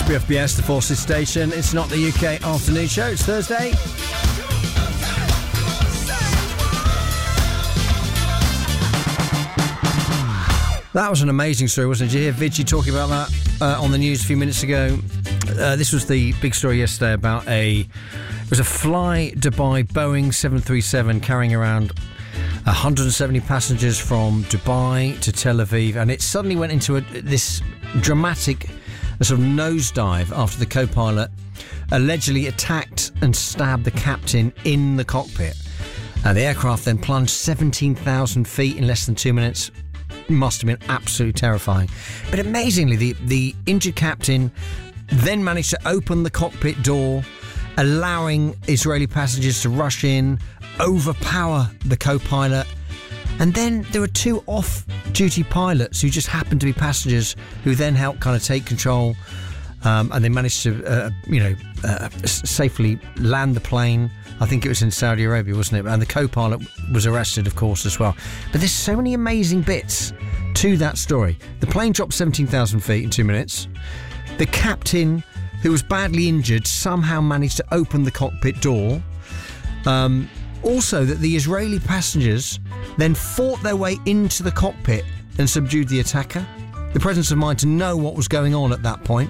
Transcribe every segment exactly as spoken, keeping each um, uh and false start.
B F B S, the Forces Station. It's not the U K afternoon show, it's Thursday. That was an amazing story, wasn't it? Did you hear Vidgie talking about that uh, on the news a few minutes ago? Uh, this was the big story yesterday about a... It was a Fly Dubai Boeing seven thirty-seven carrying around one hundred seventy passengers from Dubai to Tel Aviv, and it suddenly went into a, this dramatic sort of nosedive after the co-pilot allegedly attacked and stabbed the captain in the cockpit. Uh, the aircraft then plunged seventeen thousand feet in less than two minutes. Must have been absolutely terrifying. But amazingly, the, the injured captain then managed to open the cockpit door, allowing Israeli passengers to rush in, overpower the co-pilot. And then there were two off-duty pilots who just happened to be passengers who then helped kind of take control, um, and they managed to, uh, you know, uh, safely land the plane. I think it was in Saudi Arabia, wasn't it? And the co-pilot was arrested, of course, as well. But there's so many amazing bits to that story. The plane dropped seventeen thousand feet in two minutes. The captain, who was badly injured, somehow managed to open the cockpit door. Um, also, that the Israeli passengers then fought their way into the cockpit and subdued the attacker. The presence of mind to know what was going on at that point.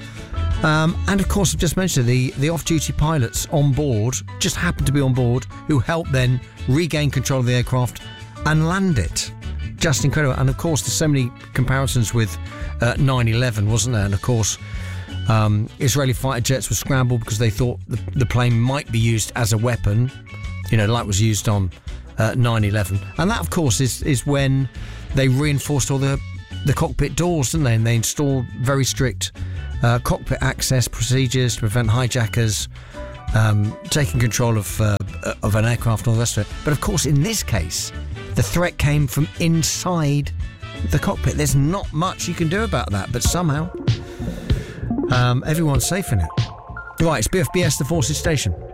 Um, and of course, I've just mentioned the, the off-duty pilots on board, just happened to be on board, who helped then regain control of the aircraft and land it. Just incredible. And of course, there's so many comparisons with uh, nine eleven, wasn't there? And of course, um, Israeli fighter jets were scrambled because they thought the, the plane might be used as a weapon, you know, like was used on uh, nine eleven. And that, of course, is, is when they reinforced all the, the cockpit doors, didn't they? And they installed very strict Uh, cockpit access procedures to prevent hijackers um, taking control of uh, of an aircraft and all the rest of it. But of course, in this case, the threat came from inside the cockpit. There's not much you can do about that, but somehow um, everyone's safe in it. Right, it's B F B S, the Forces Station.